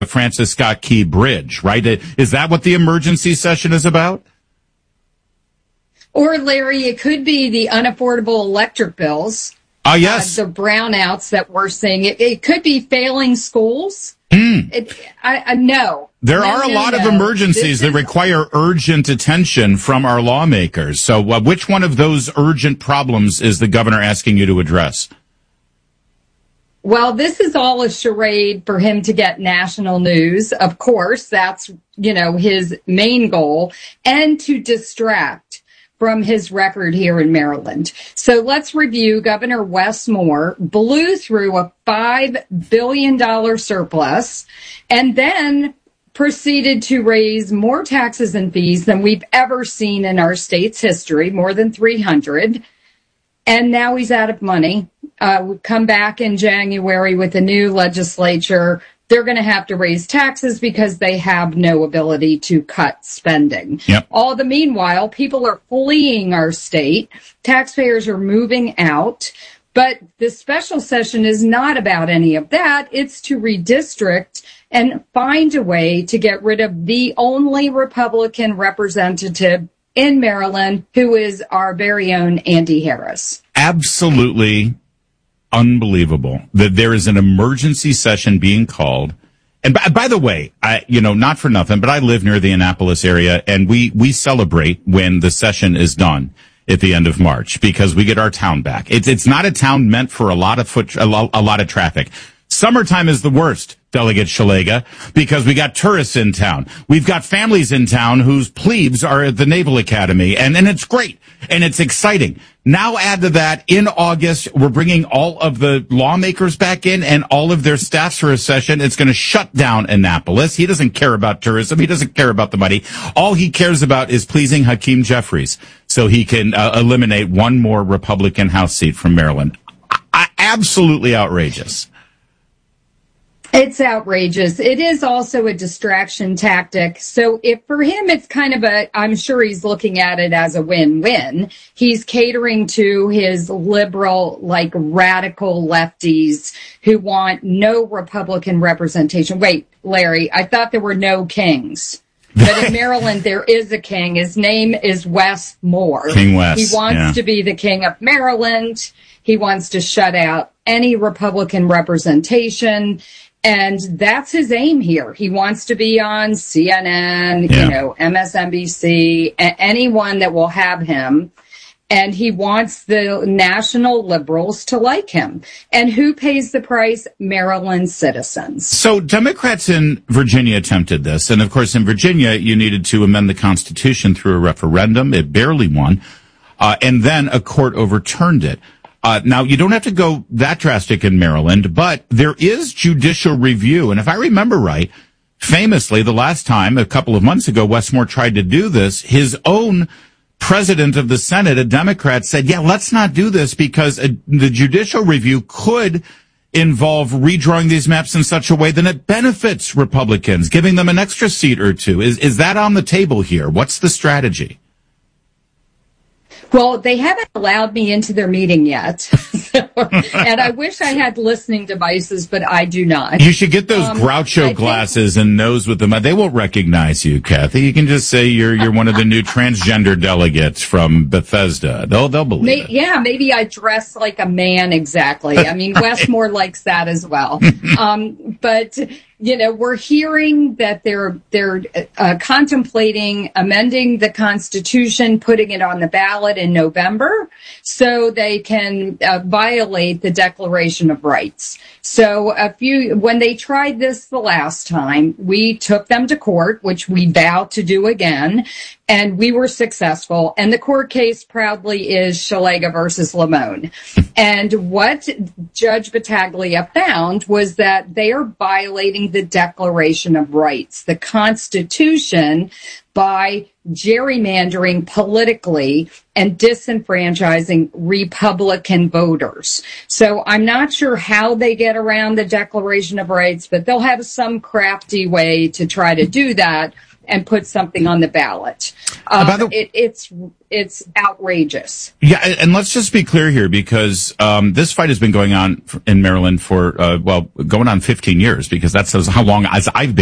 Francis Scott Key Bridge, right? Is that what the emergency session is about? Or, Larry, it could be the unaffordable electric bills. Yes. The brownouts that we're seeing. It could be failing schools. No. There are a lot of emergencies that require urgent attention from our lawmakers. So which one of those urgent problems is the governor asking you to address? Well, this is all a charade for him to get national news. Of course, that's, his main goal, and to distract from his record here in Maryland. So let's review. Governor Wes Moore blew through a $5 billion surplus and then proceeded to raise more taxes and fees than we've ever seen in our state's history, more than 300. And now he's out of money. We come back in January with a new legislature. They're going to have to raise taxes because they have no ability to cut spending. Yep. All the meanwhile, people are fleeing our state. Taxpayers are moving out. But this special session is not about any of that. It's to redistrict and find a way to get rid of the only Republican representative in Maryland, who is our very own Andy Harris. Absolutely unbelievable that there is an emergency session being called. And by the way, not for nothing, but I live near the Annapolis area, and we celebrate when the session is done at the end of March because we get our town back. It's not a town meant for a lot of traffic. Summertime is the worst, Delegate Szeliga, because we got tourists in town. We've got families in town whose plebes are at the Naval Academy, and it's great, and it's exciting. Now add to that, in August, we're bringing all of the lawmakers back in and all of their staffs for a session. It's going to shut down Annapolis. He doesn't care about tourism. He doesn't care about the money. All he cares about is pleasing Hakeem Jeffries so he can eliminate one more Republican House seat from Maryland. Absolutely outrageous. It's outrageous. It is also a distraction tactic. So if for him, it's kind of I'm sure he's looking at it as a win-win. He's catering to his liberal, radical lefties who want no Republican representation. Wait, Larry, I thought there were no kings. But in Maryland, there is a king. His name is Wes Moore. King Wes. He wants to be the king of Maryland. He wants to shut out any Republican representation. And that's his aim here. He wants to be on CNN, MSNBC, anyone that will have him. And he wants the national liberals to like him. And who pays the price? Maryland citizens. So Democrats in Virginia attempted this. And of course, in Virginia, you needed to amend the Constitution through a referendum. It barely won. And then a court overturned it. Now, you don't have to go that drastic in Maryland, but there is judicial review. And if I remember right, famously, the last time, a couple of months ago, Wes Moore tried to do this, his own president of the Senate, a Democrat, said, let's not do this because the judicial review could involve redrawing these maps in such a way that it benefits Republicans, giving them an extra seat or two. Is that on the table here? What's the strategy? Well, they haven't allowed me into their meeting yet. And I wish I had listening devices, but I do not. You should get those Groucho glasses and nose with them. They won't recognize you, Kathy. You can just say you're one of the new transgender delegates from Bethesda. They'll believe it. Yeah, maybe I dress like a man exactly. I mean, Wes Moore likes that as well. But we're hearing that they're contemplating amending the Constitution, putting it on the ballot in November, so they can violate the Declaration of Rights. So when they tried this the last time, we took them to court, which we vow to do again, and we were successful. And the court case proudly is Szeliga versus Lamone. And what Judge Battaglia found was that they are violating the Declaration of Rights, the Constitution, by gerrymandering politically and disenfranchising Republican voters. So I'm not sure how they get around the Declaration of Rights, but they'll have some crafty way to try to do that. and put something on the ballot. It's outrageous. Yeah, and let's just be clear here, because this fight has been going on in Maryland for going on 15 years, because that's how long as I've been